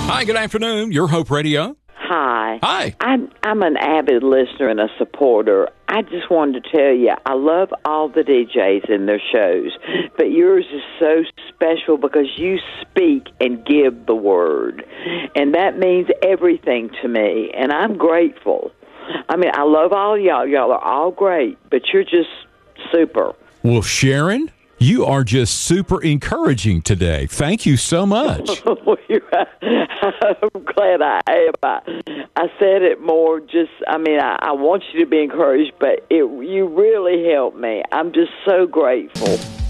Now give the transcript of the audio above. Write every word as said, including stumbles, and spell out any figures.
Hi, good afternoon. Your Hope Radio. Hi. Hi. I'm, I'm an avid listener and a supporter. I just wanted to tell you, I love all the D Js in their shows, but yours is so special because you speak and give the word, and that means everything to me, and I'm grateful. I mean, I love all y'all. Y'all are all great, but you're just super. Well, Sharon, you are just super encouraging today. Thank you so much. I'm glad I am. I, I said it more just, I mean, I, I want you to be encouraged, but it, you really helped me. I'm just so grateful.